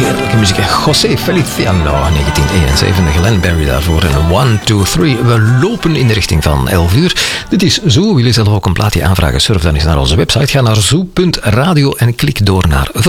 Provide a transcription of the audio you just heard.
Heerlijke muziek. José Feliciano, 1971. Glenn Barry daarvoor. En 1, 2, 3. We lopen in de richting van 11 uur. Dit is Zoo. Wil je zelf ook een plaatje aanvragen? Surf dan eens naar onze website. Ga naar zoo.radio en klik door naar